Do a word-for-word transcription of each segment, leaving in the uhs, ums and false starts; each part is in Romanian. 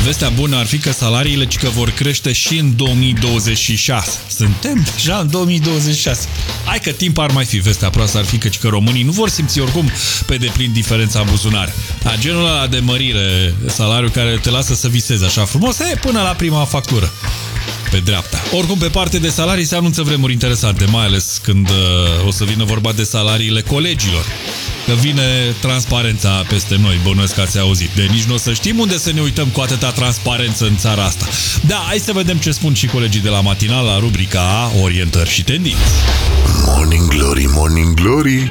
Vestea bună ar fi că salariile cică vor crește și în două mii douăzeci și șase. Suntem deja în două mii douăzeci și șase. Hai că timp ar mai fi. Vestea proastă ar fi că, că românii nu vor simți oricum pe deplin diferența în buzunar. La genul ăla de mărire, salariul care te lasă să visezi așa frumos, e până la prima factură. Pe dreapta. Oricum, pe parte de salarii se anunță vremuri interesante, mai ales când uh, o să vină vorba de salariile colegilor. Că vine transparența peste noi, bănuiesc că ați auzit. De nici nu o să știm unde să ne uităm cu atâta transparență în țara asta. Da, hai să vedem ce spun și colegii de la matinal la rubrica Orientări și tendinți. Morning Glory, Morning Glory.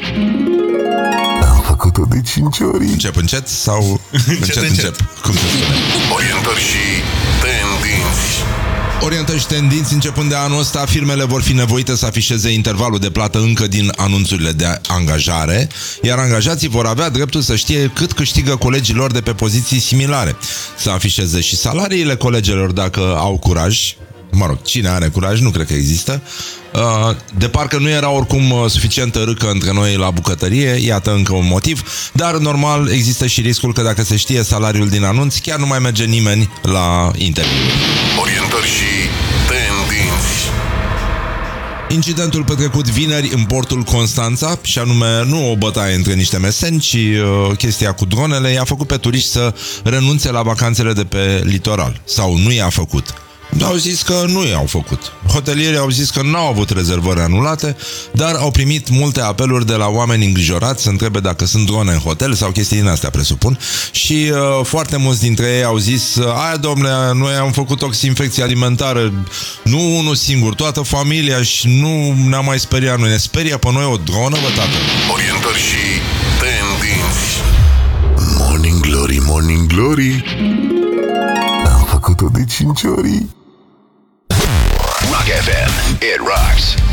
Am făcut-o de cinci ori. Încep încet sau încet încet? încep? Cum se spune? Orientări și tendinți. Orientări și tendinți. Începând de anul ăsta, firmele vor fi nevoite să afișeze intervalul de plată încă din anunțurile de angajare, iar angajații vor avea dreptul să știe cât câștigă colegii lor de pe poziții similare. Să afișeze și salariile colegilor dacă au curaj. Mă rog, cine are curaj, nu cred că există. De parcă nu era oricum suficientă râcă între noi la bucătărie, iată încă un motiv, dar normal există și riscul că dacă se știe salariul din anunț, chiar nu mai merge nimeni la interviu. Orientări și tendinți. Incidentul petrecut vineri în portul Constanța, și anume nu o bătaie între niște meseni, ci uh, chestia cu dronele, i-a făcut pe turiști să renunțe la vacanțele de pe litoral. Sau nu i-a făcut. Au zis că nu i-au făcut. Hotelierii au zis că n-au avut rezervări anulate, dar au primit multe apeluri de la oameni îngrijorați să întrebe dacă sunt drone în hotel sau chestii din astea, presupun. Și uh, foarte mulți dintre ei au zis: aia, domnule, noi am făcut oxinfecție alimentară, nu unul singur, toată familia, și nu ne-a mai speriat. Nu ne sperie pe noi o dronă, bă, tată. Orientări și tendinți. Morning Glory, Morning Glory. Am făcut-o de cinci ori. Rock F M, it rocks.